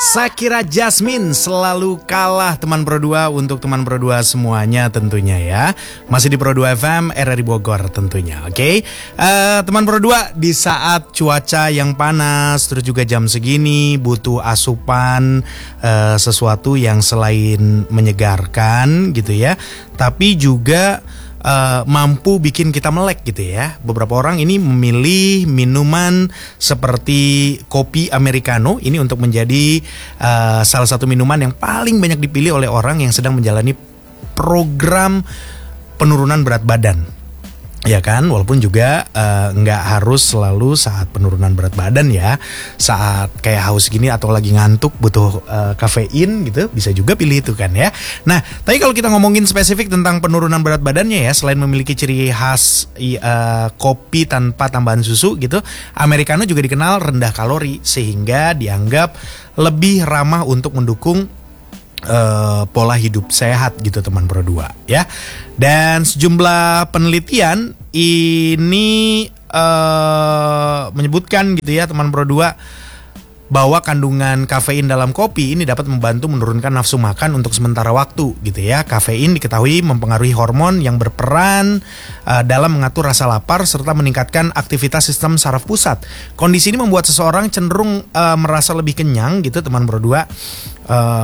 Shakira Jasmine selalu kalah teman Pro 2 untuk teman Pro 2 semuanya tentunya ya. Masih di Pro 2 FM RRI Bogor tentunya. Oke. Teman Pro 2 di saat cuaca yang panas terus juga jam segini butuh asupan sesuatu yang selain menyegarkan gitu ya, tapi juga mampu bikin kita melek gitu ya. Beberapa orang ini memilih minuman seperti kopi americano ini untuk menjadi salah satu minuman yang paling banyak dipilih oleh orang yang sedang menjalani program penurunan berat badan. Ya kan, walaupun juga nggak harus selalu saat penurunan berat badan ya. Saat kayak haus gini atau lagi ngantuk butuh kafein gitu, bisa juga pilih itu kan ya. Nah, tapi kalau kita ngomongin spesifik tentang penurunan berat badannya ya, selain memiliki ciri khas kopi tanpa tambahan susu gitu, americano juga dikenal rendah kalori sehingga dianggap lebih ramah untuk mendukung pola hidup sehat gitu teman Pro 2 ya. Dan sejumlah penelitian ini menyebutkan gitu ya teman Pro 2 bahwa kandungan kafein dalam kopi ini dapat membantu menurunkan nafsu makan untuk sementara waktu gitu ya. Kafein diketahui mempengaruhi hormon yang berperan dalam mengatur rasa lapar serta meningkatkan aktivitas sistem saraf pusat. Kondisi ini membuat seseorang cenderung merasa lebih kenyang gitu teman Pro 2.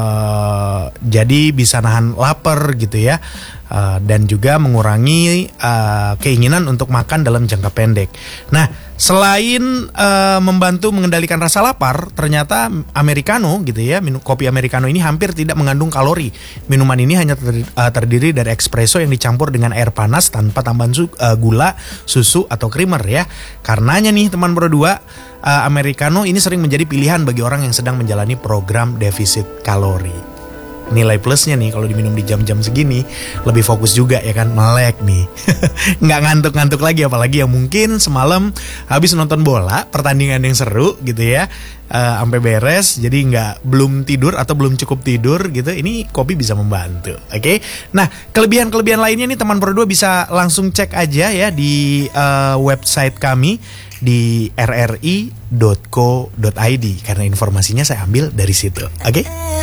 Jadi bisa nahan lapar gitu ya. Dan juga mengurangi keinginan untuk makan dalam jangka pendek. Nah, selain membantu mengendalikan rasa lapar, ternyata americano gitu ya, kopi americano ini hampir tidak mengandung kalori. Minuman ini hanya terdiri dari espresso yang dicampur dengan air panas tanpa tambahan gula, susu atau creamer ya. Karenanya nih teman Pro 2, americano ini sering menjadi pilihan bagi orang yang sedang menjalani program defisit kalori. Nilai plusnya nih kalau diminum di jam-jam segini lebih fokus juga ya kan, melek nih. Nggak ngantuk-ngantuk lagi, apalagi yang mungkin semalam habis nonton bola, pertandingan yang seru gitu ya, sampai beres jadi belum tidur atau belum cukup tidur gitu. Ini kopi bisa membantu. Oke. Nah, kelebihan-kelebihan lainnya nih teman Pro 2 bisa langsung cek aja ya di website kami di rri.co.id karena informasinya saya ambil dari situ. Oke.